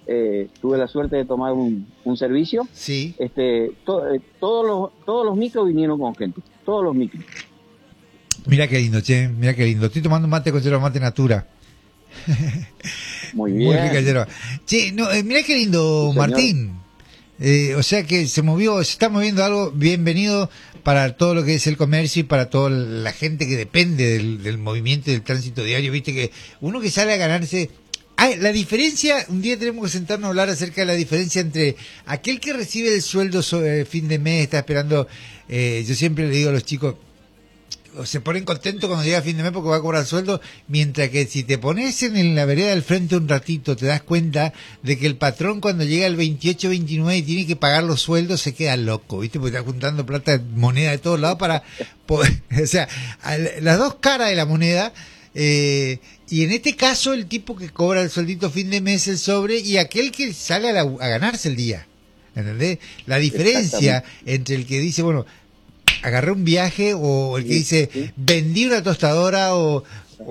tuve la suerte de tomar un servicio. Sí. Todos los micros vinieron con gente, todos los micros. Mira qué lindo, che, mira qué lindo. Estoy tomando un mate con yerba mate natura. Muy bien. Muy rica yerba. Che, no, mira qué lindo, Sí, Martín. O sea que se está moviendo algo. Bienvenido para todo lo que es el comercio y para toda la gente que depende del movimiento y del tránsito diario. Viste que uno que sale a ganarse... la diferencia, un día tenemos que sentarnos a hablar acerca de la diferencia entre aquel que recibe el sueldo fin de mes, está esperando, yo siempre le digo a los chicos, se ponen contentos cuando llega fin de mes porque va a cobrar sueldo, mientras que si te pones en la vereda del frente un ratito, te das cuenta de que el patrón cuando llega el 28, 29 y tiene que pagar los sueldos, se queda loco, ¿viste? Porque está juntando plata, moneda de todos lados para poder, o sea, las dos caras de la moneda. Y en este caso el tipo que cobra el sueldito fin de mes, el sobre, y aquel que sale a ganarse el día, ¿entendés? La diferencia entre el que dice, bueno, agarré un viaje, o el que dice, vendí una tostadora, o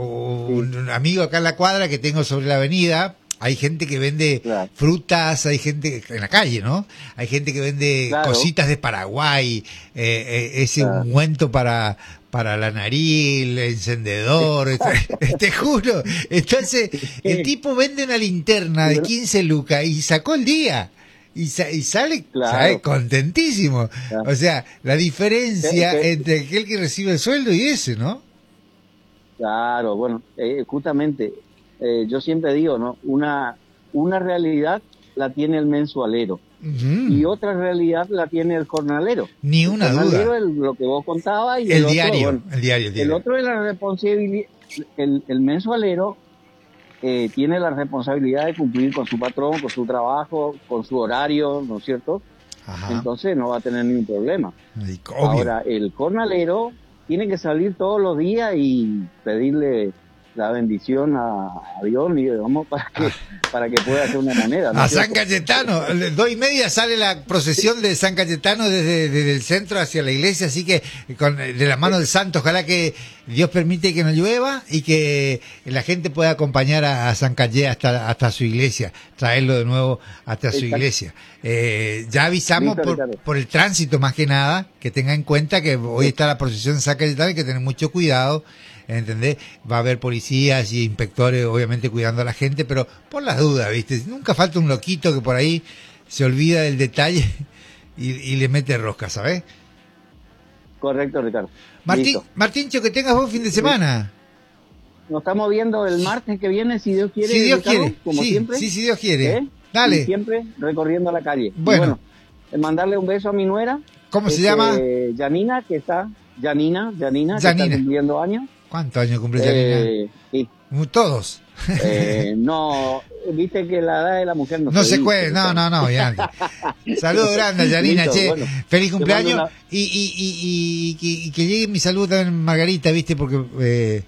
un amigo acá en la cuadra que tengo sobre la avenida. Hay gente que vende frutas, hay gente en la calle, ¿no? Hay gente que vende cositas de Paraguay, ese ungüento para la nariz, el encendedor, te juro. Entonces, el tipo vende una linterna de 15 lucas y sacó el día. Y sale contentísimo. O sea, la diferencia entre aquel que recibe el sueldo y ese, ¿no? Claro, bueno, justamente, yo siempre digo, ¿no? Una realidad la tiene el mensualero. Y otra realidad la tiene el jornalero. Ni una duda. El jornalero es lo que vos contabas, y el otro, diario, bueno, el diario. El otro es la responsabilidad. El mensualero tiene la responsabilidad de cumplir con su patrón, con su trabajo, con su horario, ¿no es cierto? Ajá. Entonces no va a tener ningún problema. Obvio. Ahora, el jornalero tiene que salir todos los días y pedirle la bendición a Dios, digamos, para que pueda hacer una moneda, ¿no? A San Cayetano, 2:30 sale la procesión de San Cayetano desde el centro hacia la iglesia, así que de la mano del santo, ojalá que Dios permite que no llueva y que la gente pueda acompañar a San Cayé hasta su iglesia, traerlo de nuevo hasta su iglesia. Ya avisamos por el tránsito, más que nada, que tenga en cuenta que hoy está la procesión de San Cayetano, hay que tener mucho cuidado. ¿Entendés? Va a haber policías y inspectores, obviamente, cuidando a la gente, pero por las dudas, ¿viste? Nunca falta un loquito que por ahí se olvida del detalle y le mete rosca, ¿sabes? Correcto, Ricardo. Martíncho, que tengas buen fin de semana. Nos estamos viendo el martes que viene, si Dios quiere. Si Dios Ricardo, quiere, como siempre. Sí, si Dios quiere. Dale. Y siempre recorriendo la calle. Bueno, mandarle un beso a mi nuera. ¿Cómo se llama? Janina, que está está cumpliendo años. ¿Cuántos años cumple Janina? Sí. Todos. No, viste que la edad de la mujer no se puede, no, ya. Saludos grandes, Janina, listo, che. Bueno, feliz cumpleaños. Y que llegue mi saludo también, Margarita, viste, porque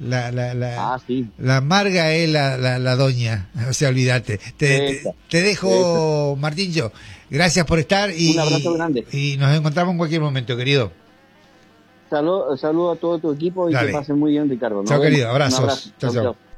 la Marga es la doña, o sea, olvídate. Te dejo, Martíncho. Gracias por estar un abrazo grande. Y nos encontramos en cualquier momento, querido. Saludo a todo tu equipo y que pasen muy bien, Ricardo. Chao, querido. Abrazos. Chao.